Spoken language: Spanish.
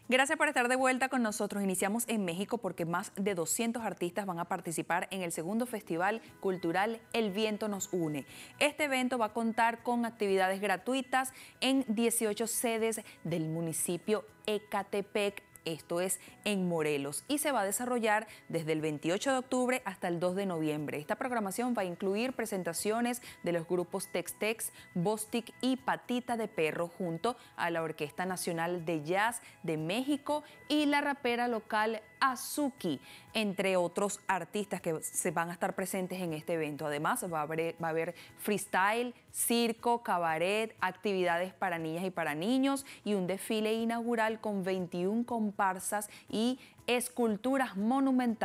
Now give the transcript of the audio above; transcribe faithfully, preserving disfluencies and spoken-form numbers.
Gracias por estar de vuelta con nosotros. Iniciamos en México porque más de doscientos artistas van a participar en el segundo Festival Cultural El Viento Nos Une. Este evento va a contar con actividades gratuitas en dieciocho sedes del municipio Ecatepec. Esto es en Morelos, y se va a desarrollar desde el veintiocho de octubre hasta el dos de noviembre. Esta programación va a incluir presentaciones de los grupos Tex-Tex, Bostik y Patita de Perro, junto a la Orquesta Nacional de Jazz de México y la rapera local Azuki, entre otros artistas que se van a estar presentes en este evento. Además, va a haber, va a haber freestyle, circo, cabaret, actividades para niñas y para niños y un desfile inaugural con veintiuna comparsas y esculturas monumentales